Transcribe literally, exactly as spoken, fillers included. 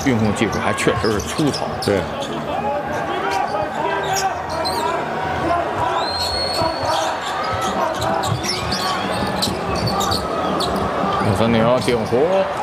运控技术还确实是粗糙。 对。 六三零定弧。